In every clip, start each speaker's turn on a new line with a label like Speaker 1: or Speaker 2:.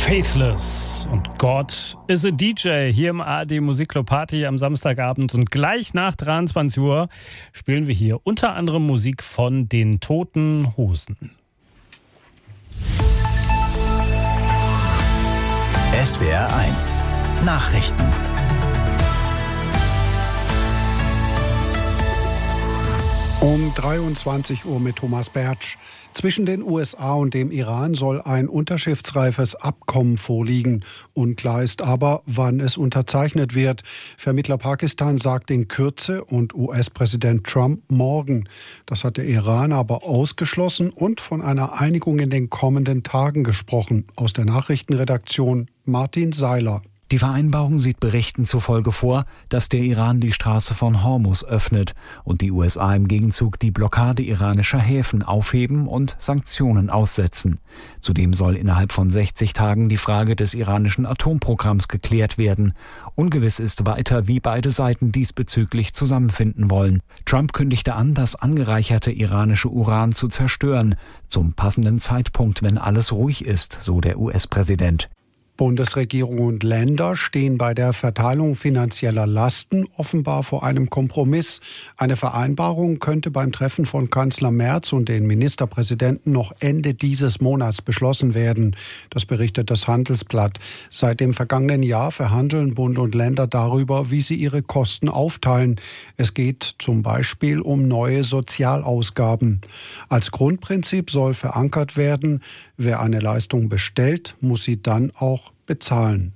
Speaker 1: Faithless und God is a DJ hier im ARD Musikclub Party am Samstagabend, und gleich nach 23 Uhr spielen wir hier unter anderem Musik von den Toten Hosen.
Speaker 2: SWR 1 Nachrichten.
Speaker 3: Um 23 Uhr mit Thomas Bertsch. Zwischen den USA und dem Iran soll ein unterschriftsreifes Abkommen vorliegen. Unklar ist aber, wann es unterzeichnet wird. Vermittler Pakistan sagt in Kürze und US-Präsident Trump morgen. Das hat der Iran aber ausgeschlossen und von einer Einigung in den kommenden Tagen gesprochen. Aus der Nachrichtenredaktion Martin Seiler.
Speaker 4: Die Vereinbarung sieht Berichten zufolge vor, dass der Iran die Straße von Hormuz öffnet und die USA im Gegenzug die Blockade iranischer Häfen aufheben und Sanktionen aussetzen. Zudem soll innerhalb von 60 Tagen die Frage des iranischen Atomprogramms geklärt werden. Ungewiss ist weiter, wie beide Seiten diesbezüglich zusammenfinden wollen. Trump kündigte an, das angereicherte iranische Uran zu zerstören, zum passenden Zeitpunkt, wenn alles ruhig ist, so der US-Präsident.
Speaker 3: Bundesregierung und Länder stehen bei der Verteilung finanzieller Lasten offenbar vor einem Kompromiss. Eine Vereinbarung könnte beim Treffen von Kanzler Merz und den Ministerpräsidenten noch Ende dieses Monats beschlossen werden. Das berichtet das Handelsblatt. Seit dem vergangenen Jahr verhandeln Bund und Länder darüber, wie sie ihre Kosten aufteilen. Es geht zum Beispiel um neue Sozialausgaben. Als Grundprinzip soll verankert werden, wer eine Leistung bestellt, muss sie dann auch bezahlen.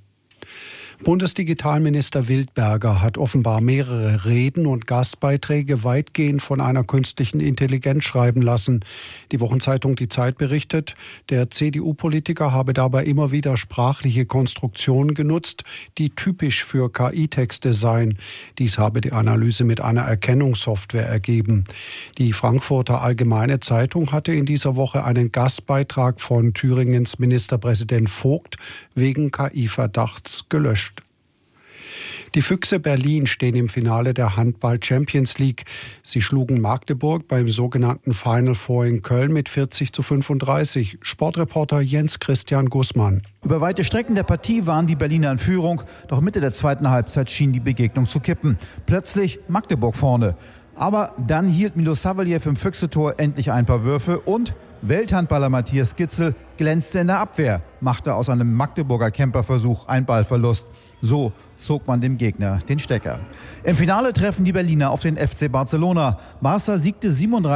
Speaker 3: Bundesdigitalminister Wildberger hat offenbar mehrere Reden und Gastbeiträge weitgehend von einer künstlichen Intelligenz schreiben lassen. Die Wochenzeitung Die Zeit berichtet, der CDU-Politiker habe dabei immer wieder sprachliche Konstruktionen genutzt, die typisch für KI-Texte seien. Dies habe die Analyse mit einer Erkennungssoftware ergeben. Die Frankfurter Allgemeine Zeitung hatte in dieser Woche einen Gastbeitrag von Thüringens Ministerpräsident Vogt wegen KI-Verdachts gelöscht. Die Füchse Berlin stehen im Finale der Handball-Champions League. Sie schlugen Magdeburg beim sogenannten Final Four in Köln mit 40:35. Sportreporter Jens Christian Gußmann.
Speaker 5: Über weite Strecken der Partie waren die Berliner in Führung, doch Mitte der zweiten Halbzeit schien die Begegnung zu kippen. Plötzlich Magdeburg vorne. Aber dann hielt Milo Savelyev im Füchse-Tor endlich ein paar Würfe und Welthandballer Matthias Gitzel glänzte in der Abwehr, machte aus einem Magdeburger Camperversuch einen Ballverlust. So zog man dem Gegner den Stecker. Im Finale treffen die Berliner auf den FC Barcelona. Barca siegte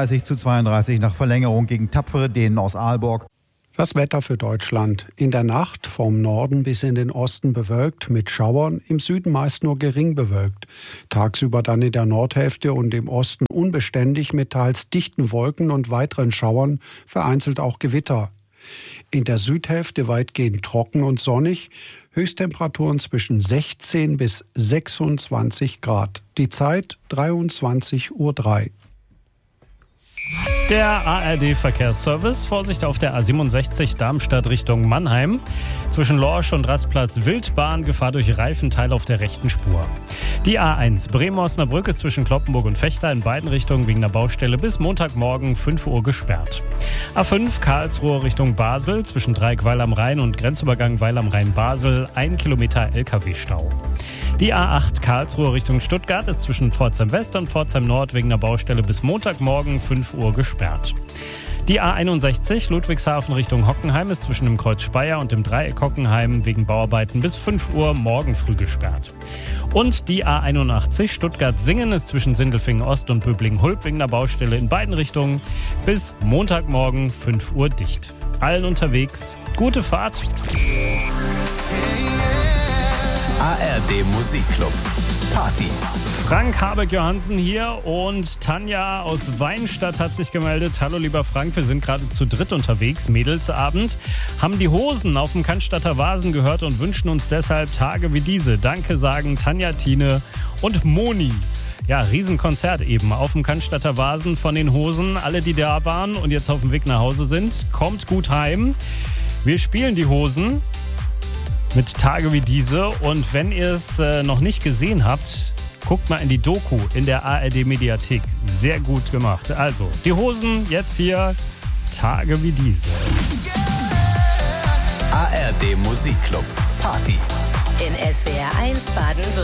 Speaker 5: 37:32 nach Verlängerung gegen tapfere Dänen aus Aalborg.
Speaker 3: Das Wetter für Deutschland. In der Nacht vom Norden bis in den Osten bewölkt mit Schauern, im Süden meist nur gering bewölkt. Tagsüber dann in der Nordhälfte und im Osten unbeständig mit teils dichten Wolken und weiteren Schauern, vereinzelt auch Gewitter. In der Südhälfte weitgehend trocken und sonnig, Höchsttemperaturen zwischen 16 bis 26 Grad. Die Zeit 23:03 Uhr.
Speaker 1: Der ARD-Verkehrsservice. Vorsicht auf der A67 Darmstadt Richtung Mannheim. Zwischen Lorsch und Rastplatz Wildbahn, Gefahr durch Reifenteil auf der rechten Spur. Die A1 Bremen-Osnabrück ist zwischen Cloppenburg und Vechta in beiden Richtungen wegen der Baustelle bis Montagmorgen 5 Uhr gesperrt. A5 Karlsruhe Richtung Basel zwischen Dreieck Weil am Rhein und Grenzübergang Weil am Rhein-Basel 1 Kilometer LKW-Stau. Die A8 Karlsruhe Richtung Stuttgart ist zwischen Pforzheim West und Pforzheim Nord wegen der Baustelle bis Montagmorgen 5 Uhr gesperrt. Die A61 Ludwigshafen Richtung Hockenheim ist zwischen dem Kreuz Speyer und dem Dreieck Hockenheim wegen Bauarbeiten bis 5 Uhr morgen früh gesperrt. Und die A81 Stuttgart-Singen ist zwischen Sindelfingen Ost und Böblingen-Hulb wegen der Baustelle in beiden Richtungen bis Montagmorgen 5 Uhr dicht. Allen unterwegs gute Fahrt.
Speaker 2: ARD Musikclub Party.
Speaker 1: Frank Habeck-Johansen hier und Tanja aus Weinstadt hat sich gemeldet. Hallo lieber Frank, wir sind gerade zu dritt unterwegs, Mädelsabend. Haben die Hosen auf dem Cannstatter Vasen gehört und wünschen uns deshalb Tage wie diese. Danke sagen Tanja, Tine und Moni. Ja, Riesenkonzert eben auf dem Cannstatter Vasen von den Hosen. Alle, die da waren und jetzt auf dem Weg nach Hause sind, kommt gut heim. Wir spielen die Hosen mit Tage wie diese. Und wenn ihr es noch nicht gesehen habt, guckt mal in die Doku in der ARD-Mediathek. Sehr gut gemacht. Also, die Hosen jetzt hier, Tage wie diese.
Speaker 2: ARD ARD Musikclub. Party.
Speaker 6: In SWR 1 Baden-Württemberg.